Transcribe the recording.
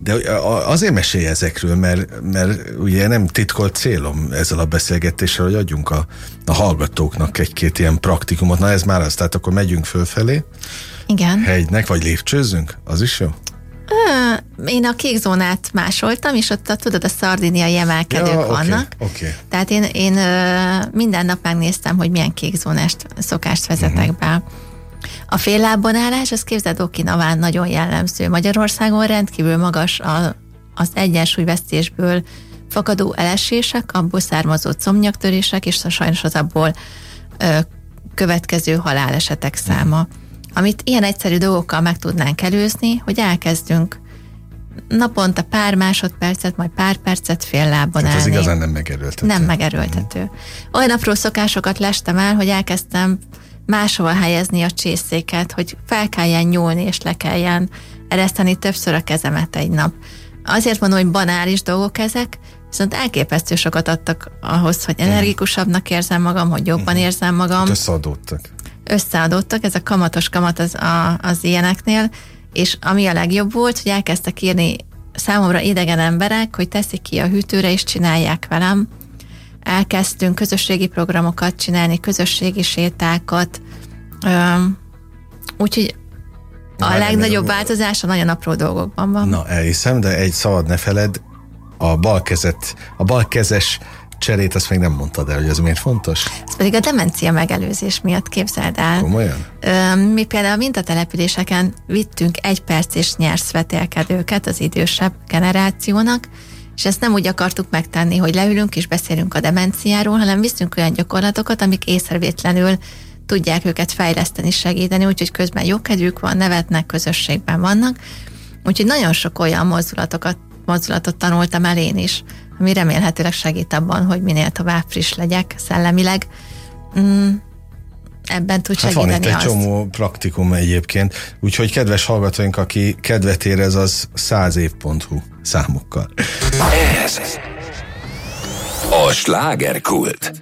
De azért mesélj ezekről, mert ugye nem titkolt célom ezzel a beszélgetéssel, hogy adjunk a hallgatóknak egy-két ilyen praktikumot. Na ez már az, tehát akkor megyünk fölfelé. Igen. Hegynek, vagy lépcsőzzünk? Az is jó? Én a kék zónát másoltam, és ott tudod, a szardiniai emelkedők vannak. Okay. Tehát én minden nap megnéztem, hogy milyen kék zónást szokást vezetek be. A féllábban állás, az képzeld, Okinawán nagyon jellemző. Magyarországon rendkívül magas az egyensúlyvesztésből fakadó elesések, abból származó combnyaktörések, és sajnos az abból következő halálesetek száma. Amit ilyen egyszerű dolgokkal meg tudnánk előzni, hogy elkezdünk naponta pár másodpercet, majd pár percet féllábban állni. Ez igazán nem megerőltető. Nem megerőltető. Olyan apró szokásokat lestem el, hogy elkezdtem máshova helyezni a csészéket, hogy fel kelljen nyúlni, és le kelljen ereszteni többször a kezemet egy nap. Azért mondom, hogy banális dolgok ezek, viszont elképesztő sokat adtak ahhoz, hogy energikusabbnak érzem magam, hogy jobban érzem magam. Összeadódtak, ez a kamatos kamat az ilyeneknél, és ami a legjobb volt, hogy elkezdtek írni számomra idegen emberek, hogy teszik ki a hűtőre, és csinálják velem. Elkezdtünk közösségi programokat csinálni, közösségi sétákat, úgyhogy a legnagyobb változás a nagyon apró dolgokban van. Na, elhiszem, de egy szabad ne feled, a balkezes cserét, azt még nem mondtad el, hogy ez miért fontos? Ez pedig a demencia megelőzés miatt, képzeld el. Komolyan? Mi például mintatelepüléseken vittünk 1 perces nyers vetélkedőket az idősebb generációnak, és ezt nem úgy akartuk megtenni, hogy leülünk és beszélünk a demenciáról, hanem viszünk olyan gyakorlatokat, amik észrevétlenül tudják őket fejleszteni, segíteni, úgyhogy közben jókedvük van, nevetnek, közösségben vannak. Úgyhogy nagyon sok olyan mozdulatot tanultam el én is, ami remélhetőleg segít abban, hogy minél tovább friss legyek szellemileg. Ebben tud segíteni. Van itt egy csomó praktikum egyébként, úgyhogy kedves hallgatóink, aki kedvet érez, az 100év.hu számokkal. Ez a slágerkult.